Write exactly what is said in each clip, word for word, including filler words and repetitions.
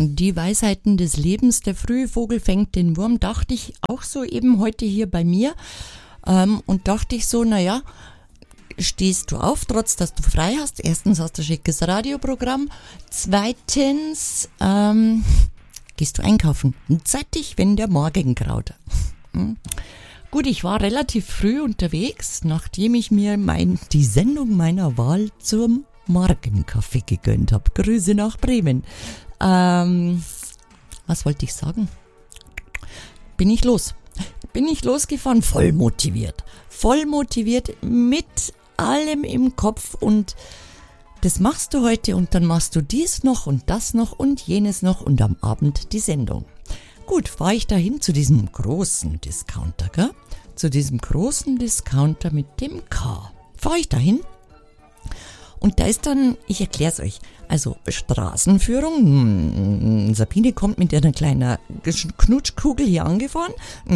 Die Weisheiten des Lebens, der frühe Vogel fängt den Wurm, dachte ich auch so eben heute hier bei mir. Ähm, und dachte ich so, naja, stehst du auf, trotz dass du frei hast. Erstens hast du ein schickes Radioprogramm. Zweitens ähm, gehst du einkaufen. Zeitig, wenn der Morgen graut. Hm. Gut, ich war relativ früh unterwegs, nachdem ich mir mein, die Sendung meiner Wahl zum Morgenkaffee gegönnt habe. Grüße nach Bremen. Ähm, was wollte ich sagen? Bin ich los. Bin ich losgefahren, voll motiviert. Voll motiviert mit allem im Kopf und das machst du heute und dann machst du dies noch und das noch und jenes noch und am Abend die Sendung. Gut, fahre ich dahin zu diesem großen Discounter, gell? Zu diesem großen Discounter mit dem K. Fahre ich dahin und da ist dann, ich erkläre es euch, also Straßenführung, Sabine kommt mit einer kleinen Knutschkugel hier angefahren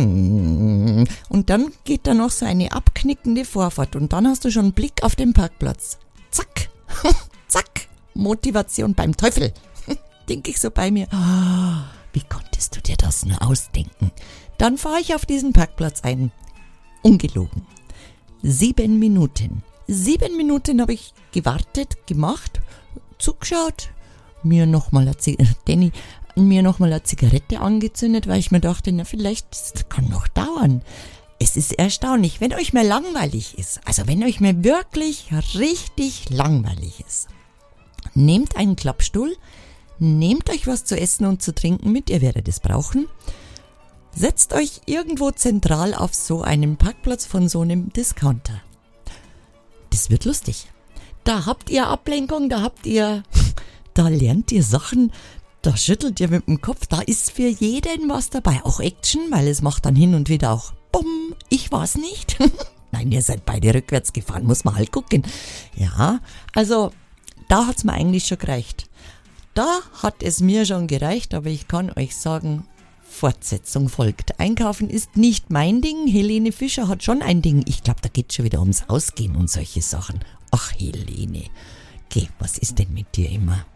und dann geht da noch so eine abknickende Vorfahrt und dann hast du schon einen Blick auf den Parkplatz. Zack, zack, Motivation beim Teufel, denke ich so bei mir. Wie konntest du dir das nur ausdenken? Dann fahre ich auf diesen Parkplatz ein. Ungelogen. Sieben Minuten. Sieben Minuten habe ich gewartet, gemacht, zugeschaut, mir nochmal eine Zigarette, Danny, mir noch mal eine Zigarette angezündet, weil ich mir dachte, na vielleicht, das kann noch dauern. Es ist erstaunlich, wenn euch mal langweilig ist, also wenn euch mal wirklich richtig langweilig ist, nehmt einen Klappstuhl, nehmt euch was zu essen und zu trinken mit, ihr werdet es brauchen, setzt euch irgendwo zentral auf so einen Parkplatz von so einem Discounter. Das wird lustig. Da habt ihr Ablenkung, da habt ihr, da lernt ihr Sachen, da schüttelt ihr mit dem Kopf, da ist für jeden was dabei. Auch Action, weil es macht dann hin und wieder auch bumm, ich war's nicht. Nein, ihr seid beide rückwärts gefahren, muss man halt gucken. Ja, also da hat's mir eigentlich schon gereicht. Da hat es mir schon gereicht, aber ich kann euch sagen, Fortsetzung folgt. Einkaufen ist nicht mein Ding. Helene Fischer hat schon ein Ding. Ich glaube, da geht es schon wieder ums Ausgehen und solche Sachen. Ach, Helene, geh, was ist denn mit dir immer?